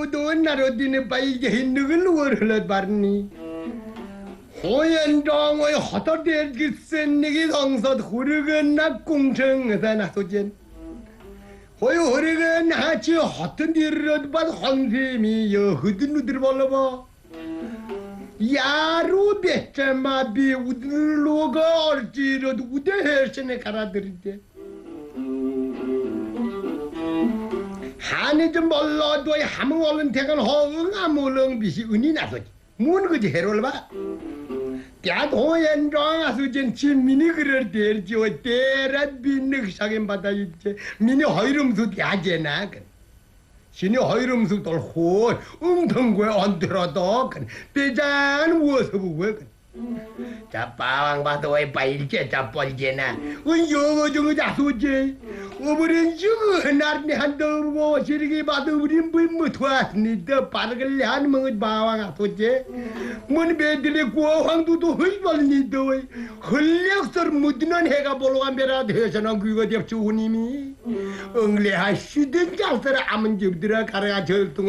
doon narodine bay hinugul wörhlet barni. 호연정의 허터대 기센니기 성서 후르근나 공청에서 나서진 호요 후르근 하치 허튼 디르드 바 황심이 여흐든 누들 벌러봐 야로 베트마비 우들로가 얼지러도 우대her신에 가라들이대 한이 좀 몰라도 함흥 얼른 태간 허응아 몰렁 비시 은이 나서지 뭔 그지 해롤 봐 क्या तो ये इंसान असुचन ची मिनी कलर तेर जो तेरा बिन्ने शाके पता ये मिनी हाइरम सुत क्या जेना कर शिनी हाइरम सुत तो हो उम्थंगवे अंतरा तो कर तेजान वो सब वो कर 자빠왕 봐도 왜 빨제 자빨제나 요거 저거 자수제 오버린 저거 나르니 한더고 시리기 봐도 우린 뭐 토아니 더 빠르게 한 먹을 바왕 아토제 뭔 배들이 고황도도 흘벌니 더 흘력서 묻는 해가 보러 간베라 대전은 그거 잡주님이 응례하시든 자서라 아문 집들아 가라가 절동